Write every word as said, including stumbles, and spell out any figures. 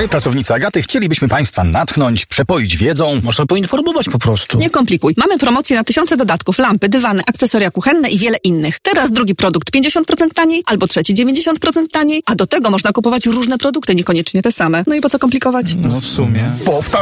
My, pracownicy Agaty, chcielibyśmy Państwa natchnąć, przepoić wiedzą. Można poinformować po prostu. Nie komplikuj. Mamy promocję na tysiące dodatków, lampy, dywany, akcesoria kuchenne i wiele innych. Teraz drugi produkt pięćdziesiąt procent taniej, albo trzeci dziewięćdziesiąt procent taniej, a do tego można kupować różne produkty, niekoniecznie te same. No i po co komplikować? No w sumie. Powtarzam.